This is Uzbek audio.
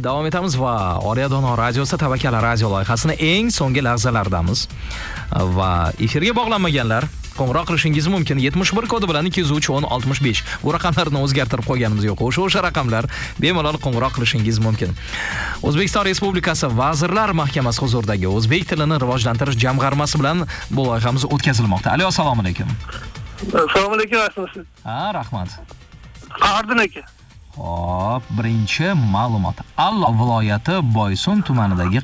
davom etamiz va Oriya Dono radiosi Tavakkal radio loyihasini eng so'nggi lahzalardamiz. Va efirga bog'lanmaganlar qo'ng'iroq qilishingiz mumkin 71 kodi bilan 203 10 65. Bu raqamlarni o'zgartirib qo'yganimiz yo'q. O'sha raqamlar bemalol qo'ng'iroq qilishingiz mumkin. O'zbekiston Respublikasi Vazirlar Mahkamasi huzuridagi o'zbek tilini rivojlantirish jamg'armasi bilan bu loyihamiz o'tkazilmoqda. Alo, assalomu alaykum. Assalomu alaykum, yaxshimisiz? Ha, rahmat. Qardin aka. Hop, birinchi ma'lumot. Alloh viloyati Boysun tumanidagi